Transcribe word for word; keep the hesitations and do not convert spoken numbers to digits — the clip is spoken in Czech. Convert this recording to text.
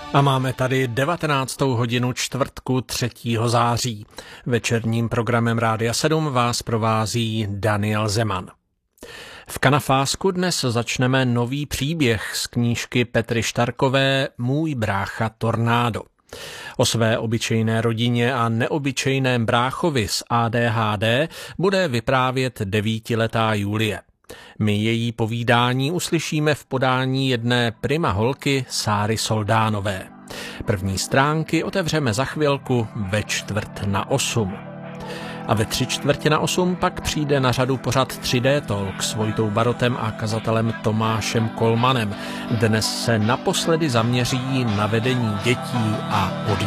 A máme tady devatenáctou hodinu čtvrtku třetího září. Večerním programem Rádia sedm vás provází Daniel Zeman. V Kanafásku dnes začneme nový příběh z knížky Petry Štarkové Můj brácha Tornádo. O své obyčejné rodině a neobyčejném bráchovi s A D H D bude vyprávět devítiletá Julie. My její povídání uslyšíme v podání jedné prima holky Sáry Soldánové. První stránky otevřeme za chvilku ve čtvrt na osm. A ve tři čtvrtě na osm pak přijde na řadu pořad tři dé Talk s Vojtou Barotem a kazatelem Tomášem Kolmanem. Dnes se naposledy zaměří na vedení dětí a podnikání.